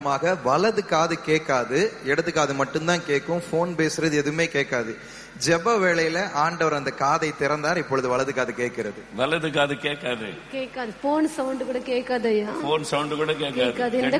வலது காது கேட்காது, இடது காது மட்டும்தான் கேட்கும். போன் பேசுறது எதுவுமே கேட்காது. ஜெப வேளையில ஆண்டவர் அந்த காதை திறந்தார். இப்பொழுது வலது காது கேட்கிறது. வலது காது கேட்காது. போன் சவுண்ட் கூட கேட்காது. போன் சவுண்ட் கூட கேட்காது. இந்த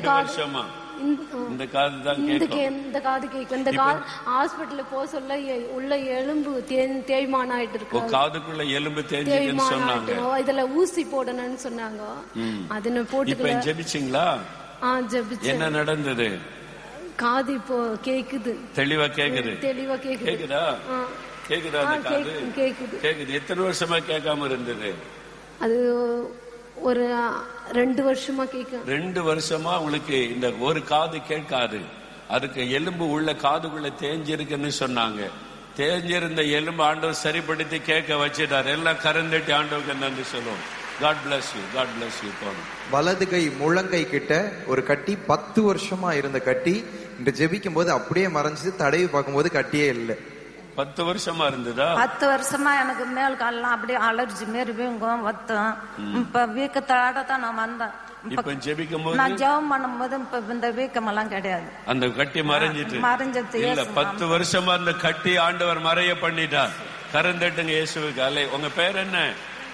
காது தான் கேட்கும். இந்த காது கேட்கும். இந்த காது ஹாஸ்பிடல்ல போக சொல்ல உள்ள எலும்பு தேய்மானம் ஆயிட்டு இருக்கு. காதுக்குள்ள எலும்பு தேய்மானம் சொன்னாங்க. இதுல ஊசி போடணும்னு சொன்னாங்க. அதுன்னு போட்டு ஜெபிச்சீங்களா? என்ன நடந்தது? காது இப்போ கேக்குது. தெளிவா கேக்குது. கேக்குதா? கேக்குதா? கேக்குது. எத்தனை வருஷமா கேட்காம இருந்தது? அது ஒரு 2 வருஷமா கேட்கும். 2 வருஷமா உங்களுக்கு இந்த ஒரு காது கேட்காது. அதுக்கு எலும்பு உள்ள காதுக்குள்ள தேஞ்சிருக்குன்னு சொன்னாங்க. தேஞ்சிருந்த எலும்பு ஆண்டவர் சரிப்படுத்தி கேட்க வச்சிட்டார். எல்லாம் கரந்தட்டி ஆண்டவருக்கு நன்றி சொல்லுவோம். God bless you. God bless you. வலது கை முழங்கை கிட்ட ஒரு கட்டி 10 வருஷமா இருந்த கட்டி இன்று ஜெபிக்கும் போது அப்படியே மறைஞ்சு, தடவி பார்க்கும்போது கட்டியே இல்லை. 10 வருஷமா இருந்ததா? 10 வருஷமா எனக்கு மேல் காலெல்லாம் அப்படியே அலர்ஜி மாரி வீங்கும் வத்தம். இப்ப வீக்கத்தோட தான் நான் வந்தேன். இப்ப ஜெபிக்கும் போது நான் ஜெபம் பண்ணும்போது இப்ப இந்த வீக்கம் எல்லாம் கிடையாது. அந்த கட்டி மறைஞ்சிட்டு இல்ல. 10 வருஷமா அந்த கட்டி ஆண்டவர் மறைய பண்ணிட்டார். கரந்தட்டுங்க இயேசுவுக்கு. அல்ல, உங்க பேர் என்ன?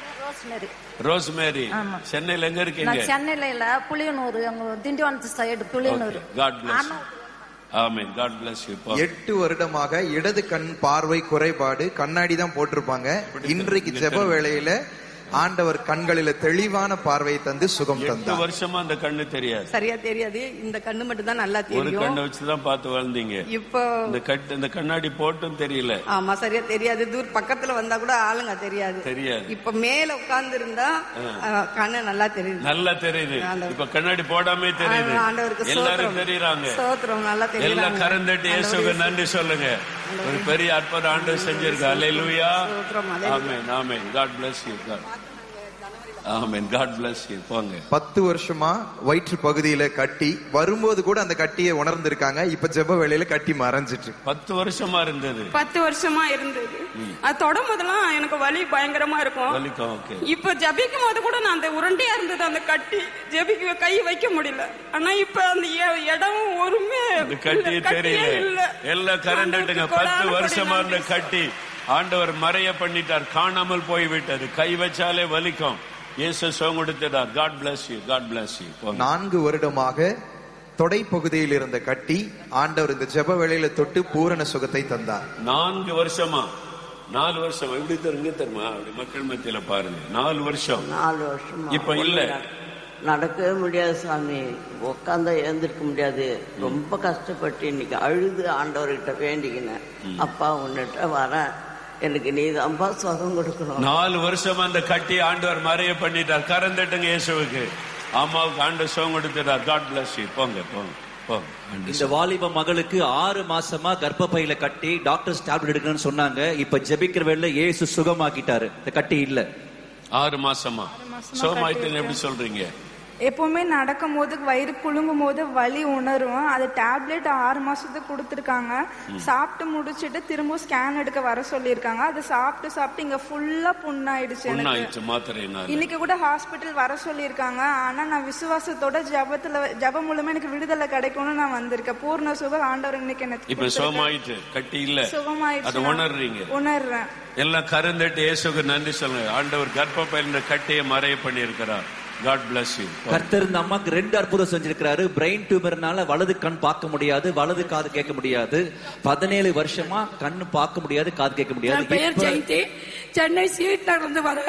ரோஸ்மேரி. சென்னையில எங்க இருக்கீங்க? சென்னையில இல்ல, Puliyanur, திண்டிவனத்து side Puliyanur. God bless you. Amen. God bless you. 8 வருடமாக இடது கண் பார்வை குறைபாடு, கண்ணாடி தான் போட்டிருப்பாங்க. இன்றைக்கு ஜெப வேளையில ஆண்டவர் கண்களில தெளிவான பார்வையை தந்து சுகம் தந்தார். 8 வருஷமா அந்த கண்ணு தெரியாது, சரியா தெரியாது. இந்த கண்ணு மட்டும் தான் நல்லா தெரியும். ஒரு கண்ணை வச்சுதான் பார்த்து வளர்ந்தீங்க. இப்போ இந்த கண்ணாடி போட்டும் தெரியல. ஆமா, சரியா தெரியாது. தூர் பக்கத்துல வந்தா கூட ஆளுங்க தெரியாது. இப்ப மேல உட்கார்ந்து இருந்தா கண்ணு நல்லா தெரியுது. நல்லா தெரியுது. இப்ப கண்ணாடி போடாமே தெரியுது. எல்லாரும் தெரியுறாங்க. ஸ்தோத்திரம். நல்லா தெரியுது. எல்லாம் கரந்தட்டி இயேசுவுக்கு நன்றி சொல்லுங்க. ஒரு பெரிய அற்புதம் ஆண்டவர் செஞ்சிருக்கார். அல்லேலூயா. ஆமென். ஆமென். God bless you. Amen. God bless you. போங்க. 10 வருஷமா வயிற்று பகுதியில கட்டி, வரும்போது கூட அந்த கட்டியை உணர்ந்திருக்காங்க. இப்ப ஜெப வேளையில கட்டி மறைஞ்சிட்டு. 10 வருஷமா இருந்தது. 10 வருஷமா இருந்தது. அது தொடும் போதெல்லாம் எனக்கு வலி பயங்கரமா இருக்கும். இப்ப ஜபிக்கும் போது கூட நான் அந்த உருண்டையா இருந்தது அந்த கட்டி, ஜபிக்க கை வைக்க முடியல. ஆனா இப்ப அந்த இடம் ஒருமே கட்டி தெரியல. எல்லாம் கரண்டுங்க. 10 வருஷமா இருந்த கட்டி ஆண்டவர் மறைய பண்ணிட்டார். காணாமல் போய்விட்டது. கை வச்சாலே வலிக்கும். இயேசு சுகம் கொடுத்தார். God bless you. God bless you. 4 வருடமாக தொடை பகுதியில் இருந்த கட்டி ஆண்டவர் இந்த ஜெப வேளையில தொட்டு பூரண சுகத்தை தந்தார். 4 வருஷமா எப்படி தெரியுமா? மக்கள் மத்தியில பாருங்க. 4 வருஷம். இப்ப இல்ல, நடக்கவே முடியாது சாமி. உட்காந்தா எழுந்திருக்க முடியாது. ரொம்ப கஷ்டப்பட்டு இன்னைக்கு அழுது ஆண்டவர்கிட்ட வேண்டிக்கினேன். அப்பா உன்னிட்ட வரேன், எனக்கு நீ தான்ப்பா சுகம் கொடுக்கணும். 4 வருஷம் அந்த கட்டி ஆண்டவர் மறைய பண்ணிட்டார். கரந்தட்டுங்க இயேசுவுக்கு. அம்மாவுக்கு ஆண்டவர் சுகம் கொடுத்துட்டார். God bless you. போங்க. இந்த வாலிப மகளுக்கு 6 மாசமா கர்ப்பப்பையில கட்டி டாக்டர்ஸ் டேப்லெட் எடுக்கணும்னு சொன்னாங்க. இப்ப ஜெபிக்கிற வேளையில இயேசு சுகமாக்கிட்டாரு. இந்த கட்டி இல்ல. 6 மாசமா சுகமாயிட்டு எப்படி சொல்றீங்க? எப்பவுமே நடக்கும் போது வயிறு குலுங்கும் போது வலி உணரும். அது டேப்லெட் 6 மாசத்துக்கு கொடுத்துருக்காங்க. சாப்பிட்டு முடிச்சுட்டு திரும்ப ஸ்கேன் எடுக்க வர சொல்லிருக்காங்க. அது சாப்பிட்டு இங்க ஃபுல்லா புண்ணாயிடுச்சு. இன்னைக்கு கூட ஹாஸ்பிட்டல் வர சொல்லிருக்காங்க. ஆனா நான் விசுவாசத்தோட ஜபம் மூலமா எனக்கு விடுதலை கிடைக்கும்னு நான் வந்திருக்கேன். பூர்ண சுகம் ஆண்டவர் இன்னைக்கு எனக்கு சுகமாயிடுச்சு. உணர்றேன். எல்லாம் கருந்தட்டு இயேசுக்கு நன்றி சொல்லுங்க. ஆண்டவர் கர்ப்பப்பையில கட்டியை மறைய பண்ணி இருக்கிறார். God bless you. கர்த்தர் இந்த அம்மாக்கு 2 அற்புதம் செஞ்சிருக்கிறாரு. பிரெயின் டியூமர்னால வலது கண் பார்க்க முடியாது, வலது காது கேட்க முடியாது. 17 வருஷமா கண்ணு பார்க்க முடியாது, காது கேட்க முடியாது. பெயர் ஜெயந்தி. சென்னை சீட்ல இருந்து வர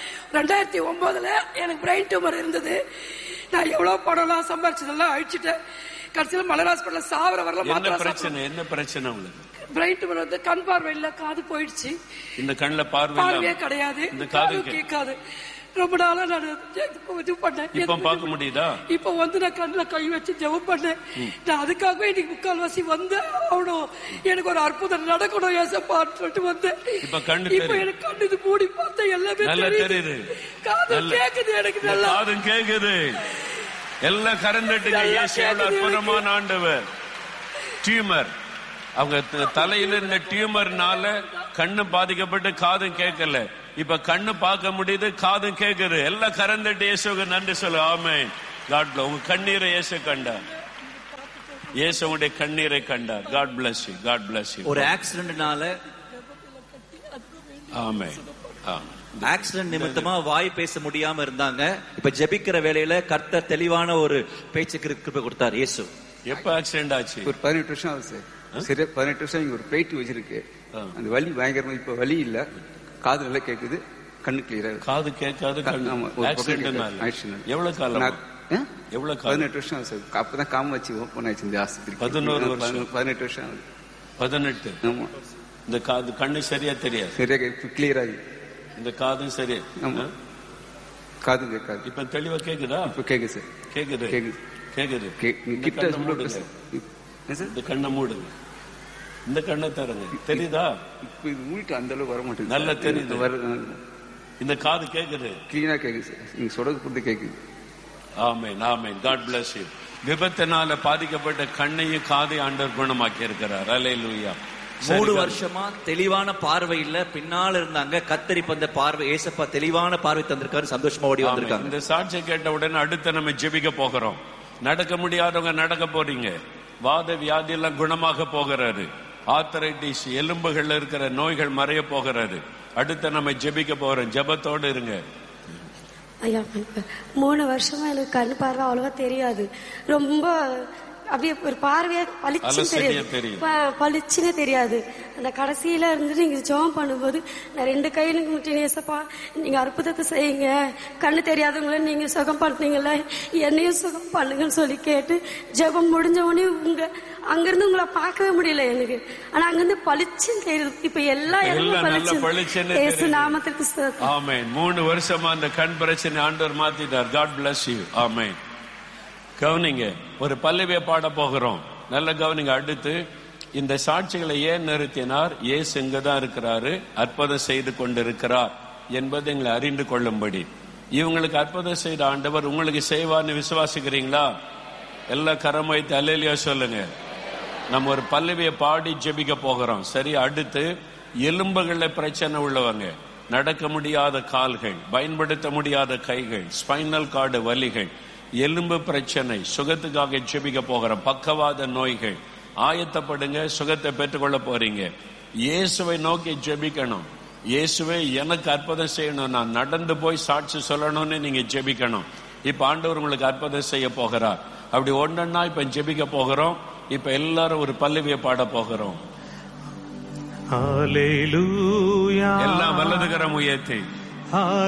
2009 எனக்கு பிரெயின் டியூமர் இருந்தது. நான் எவ்வளவு பணம்லாம் சம்பாரிச்சதெல்லாம் அழிச்சிட்டேன். கடைசியில் மலர் ஹாஸ்பிட்டல் சாவர வரல. என்ன பிரச்சனை உங்களுக்கு? பிரெயின் டியூமர் வந்து கண் பார்வை இல்ல, காது போயிடுச்சு. இந்த கண்ணுல பார்வையே கிடையாது, காது கேட்காது. ரொம்ப நாளா நான் இது பண்ணேன். இப்ப பார்க்க முடியுதா? இப்ப வந்து நான் கண்ணுல கை வச்சு ஜெபம் பண்ணேன். நான் அதுக்காகவே இன்னைக்கு 3/4 வந்து ஆகணும், எனக்கு ஒரு அற்புதம் நடக்கணும் ஏசப்பான்னு சொல்லிட்டு வந்தேன். இப்ப எனக்கு கண்ணு இது மூடி பார்த்தா எல்லாமே தெரியுது. காது கேக்குது. எனக்கு நல்லா காது கேக்குது. எல்லாம் கரந்தட்டுங்க. இயேசு அற்புதமான ஆண்டவர். டியூமர், அவங்க தலையில இருந்த டியூமர்னால கண்ணு பாதிக்கப்பட்டு காதும் கேட்கல. இப்ப கண்ணு பார்க்க முடியுது, காதும் கேக்குது. எல்லாம் கரந்தட்டு இயேசுவுக்கு நன்றி சொல்லு. ஆமென். God bless. உங்க கண்ணீரை இயேசு கண்டார். இயேசு உங்களுடைய கண்ணீரை கண்டார். God bless you. God bless you. ஒரு ஆக்சிடென்ட்னால, ஆமென், ஆக்சிடென்ட் நிமித்தமா வாய் பேச முடியாம இருந்தாங்க. இப்ப ஜெபிக்கிற வேளையில கர்த்தர் தெளிவான ஒரு பேச்சுக்கு கிருபை கொடுத்தார் இயேசு. எப்ப ஆக்சிடென்ட் ஆச்சு? ஒரு 18 வருஷம் ஆகுது சார். சரியா 18 வருஷம் இங்க ஒரு பிளேட் வச்சிருக்கு. அந்த வலி பயங்கரமா, இப்ப வலி இல்ல, காது நல்லா கேக்குது, கண்ணு கிளியரா. காது கேட்காது. எவ்வளவு காலம்? எவ்வளவு காலம்? 18 வருஷம் ஆகுது சார். அப்பதான் காம வச்சு ஓப்பன் ஆயிடுச்சு இந்த ஆஸ்பத்திரி. 11 வருஷம். 18 வருஷம் ஆகுது. 18. ஆமா. இந்த காது கண்ணு சரியா தெரியாது. சரியா கிளியர் ஆகி. இந்த காதும் சரி. காது கேட்காது. இப்ப தெளிவா கேக்குதா? இப்ப கேக்குது சார். கேக்குது. கேக்குது. கிட்ட மூடுங்க. இந்த கண்ணை மூடுங்க. இந்த கண்ணை தரங்க. தெரியுதா? இப்ப இது மூடிட்டு அந்த அளவு வர மாட்டேங்குது. நல்லா தெரியுது. இந்த காது கேக்குது. கிளீனா கேக்குது சார். நீங்க சொல்றது புரிந்து கேக்குது. ஆமென், ஆமென். God bless you. விபத்தினால பாதிக்கப்பட்ட கண்ணையும் காதையும் ஆண்டவர் குணமாக்கி இருக்கிறார். அல்லேலூயா. 3 வருஷமா தெளிவான பார்வை இல்ல, பின்னால இருந்தாங்க. கத்தரி பந்த பார்வை, ஏசப்பா தெளிவான பார்வை தந்திருக்காரு. சந்தோஷமா ஓடி வந்திருக்காங்க. இந்த சாட்சியை கேட்ட உடனே அடுத்து நம்ம ஜெபிக்க போகிறோம். நடக்க முடியாதவங்க நடக்க போறீங்க. வாத வியாதி எல்லாம் குணமாக போகிறாரு. ஆர்த்தரைட்டிஸ், எலும்புகள்ல இருக்கிற நோய்கள் மறைய போகிறது. அடுத்து நம்ம ஜெபிக்க போறோம். ஜெபத்தோடு இருங்க. ஐயா, 3 வருஷமா எனக்கு கண் பார்வை அவ்வளவா தெரியாது. ரொம்ப அப்படியே ஒரு பார்வையா பளிச்சுன்னு தெரியாது. அந்த கடைசியில இருந்து நீங்க ஜெபம் பண்ணும்போது நான் 2 கையில முட்டினேன். ஏசப்பா, நீங்க அற்புதத்தை செய்யுங்க, கண்ணு தெரியாதவங்கள நீங்க சுகம் பண்ணீங்கல்ல, என்னையும் சுகம் பண்ணுங்கன்னு சொல்லி கேட்டு ஜெபம் முடிஞ்ச உடனே அங்கிருந்து உங்களை பார்க்கவே முடியல எனக்கு. ஆனா அங்கிருந்து பளிச்சுன்னு தெரியுது. இப்ப எல்லா இடமும் பளிச்சு. நாமத்திற்கு ஆமென். 3 வருஷமா அந்த கண் பிரச்சனை ஆண்டவர் மாத்திட்டார். God bless you. ஆமென். கவனிங்க, ஒரு பல்லவியை பாட போகிறோம். நல்ல கவனிங்க. அடுத்து இந்த சாட்சிகளை ஏன் நிறுத்தினார்? இயேசு இங்கதான் இருக்கிறாரு, அற்புதம் செய்து கொண்டிருக்கிறார் என்பதை எங்களை அறிந்து கொள்ளும்படி. இவங்களுக்கு அற்புதம் செய்த ஆண்டவர் உங்களுக்கு செய்வார்னு விசுவாசிக்கிறீங்களா? எல்லா கரம் வைத்து அல்லேலூயா சொல்லுங்க. நம்ம ஒரு பல்லவியை பாடி ஜெபிக்க போகிறோம். சரி, அடுத்து எலும்புகள்ல பிரச்சனை உள்ளவங்க, நடக்க முடியாத கால்கள், பயன்படுத்த முடியாத கைகள், ஸ்பைனல் கார்டு வலிகள், எலும்பு பிரச்சனை, சுகத்துக்காக ஜெபிக்க போகிறோம். பக்கவாத நோய்கள், ஆயத்தப்படுங்க, சுகத்தை பெற்றுக்கொள்ள போறீங்க. இயேசுவை நோக்கி ஜெபிக்கணும். இயேசுவே எனக்கு அற்புதம் செய்யணும், நான் நடந்து போய் சாட்சி சொல்லணும்னு நீங்க ஜெபிக்கணும். இப்ப ஆண்டவர் உங்களுக்கு அற்புதம் செய்ய போகிறார். அப்படி ஒன்றா இப்ப ஜெபிக்க போகிறோம். இப்ப எல்லாரும் ஒரு பல்லவியை பாட போகிறோம். ஹல்லேலூயா. எல்லாம் வலதுகரம் உயர்த்தி